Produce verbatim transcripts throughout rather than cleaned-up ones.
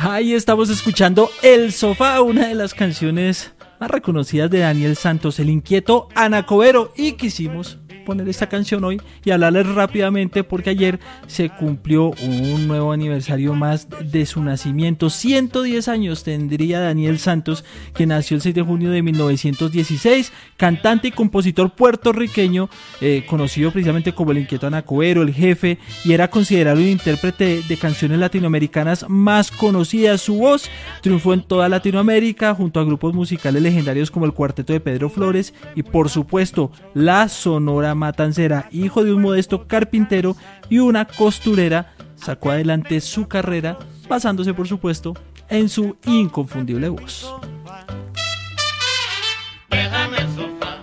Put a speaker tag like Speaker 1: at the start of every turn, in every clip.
Speaker 1: Ahí estamos escuchando El Sofá, una de las canciones más reconocidas de Daniel Santos, el inquieto Anacobero, y quisimos poner esta canción hoy y hablarles rápidamente porque ayer se cumplió un nuevo aniversario más de su nacimiento. ciento diez años tendría Daniel Santos, que nació el seis de junio de mil novecientos dieciséis, cantante y compositor puertorriqueño, eh, conocido precisamente como el inquieto Anacobero, el jefe, y era considerado el intérprete de canciones latinoamericanas más conocidas. Su voz triunfó en toda Latinoamérica junto a grupos musicales legendarios como el Cuarteto de Pedro Flores y por supuesto la Sonora Matancera. Hijo de un modesto carpintero y una costurera, sacó adelante su carrera basándose por supuesto en su inconfundible voz.
Speaker 2: Déjame el sofá,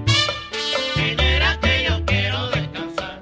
Speaker 2: mira que yo quiero descansar.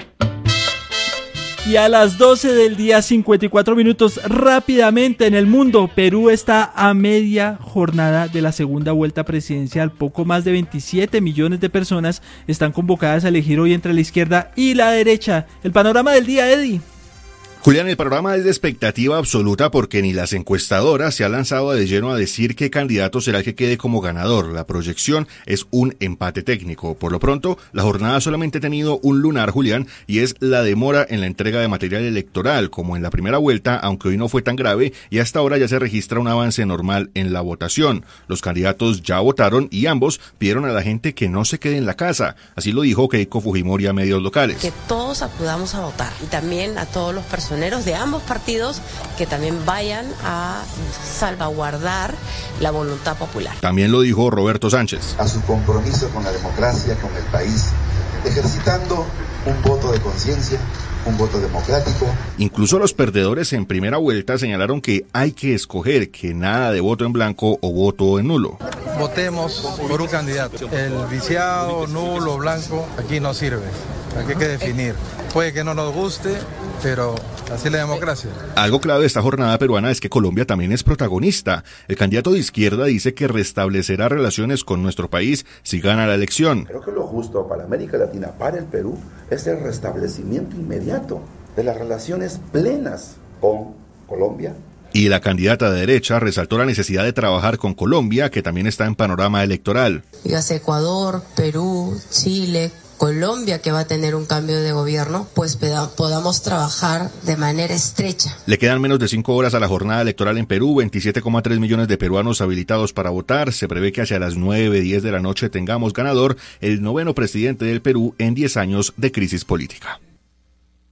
Speaker 1: Y a las doce del día, cincuenta y cuatro minutos, rápidamente en el mundo, Perú está a media jornada de la segunda vuelta presidencial. Poco más de veintisiete millones de personas están convocadas a elegir hoy entre la izquierda y la derecha. El panorama del día, Eddie.
Speaker 3: Julián, el panorama es de expectativa absoluta porque ni las encuestadoras se han lanzado de lleno a decir qué candidato será el que quede como ganador. La proyección es un empate técnico. Por lo pronto, la jornada solamente ha tenido un lunar, Julián, y es la demora en la entrega de material electoral, como en la primera vuelta, aunque hoy no fue tan grave, y hasta ahora ya se registra un avance normal en la votación. Los candidatos ya votaron y ambos pidieron a la gente que no se quede en la casa. Así lo dijo Keiko Fujimori a medios locales.
Speaker 4: Que todos acudamos a votar y también a todos los personajes de ambos partidos que también vayan a salvaguardar la voluntad popular.
Speaker 3: También lo dijo Roberto Sánchez.
Speaker 5: A su compromiso con la democracia, con el país, ejercitando un voto de conciencia, un voto democrático.
Speaker 3: Incluso los perdedores en primera vuelta señalaron que hay que escoger, que nada de voto en blanco o voto en nulo.
Speaker 6: Votemos por un candidato. El viciado, nulo, blanco, aquí no sirve. Aquí hay que definir. Puede que no nos guste, pero así es la democracia.
Speaker 3: Algo clave de esta jornada peruana es que Colombia también es protagonista. El candidato de izquierda dice que restablecerá relaciones con nuestro país si gana la elección.
Speaker 7: Creo que lo justo para América Latina, para el Perú, es el restablecimiento inmediato de las relaciones plenas con Colombia.
Speaker 3: Y la candidata de derecha resaltó la necesidad de trabajar con Colombia, que también está en panorama electoral.
Speaker 4: Dígase Ecuador, Perú, Chile, Colombia, que va a tener un cambio de gobierno, pues podamos trabajar de manera estrecha.
Speaker 3: Le quedan menos de cinco horas a la jornada electoral en Perú, veintisiete coma tres millones de peruanos habilitados para votar. Se prevé que hacia las nueve, diez de la noche tengamos ganador, el noveno presidente del Perú en diez años de crisis política.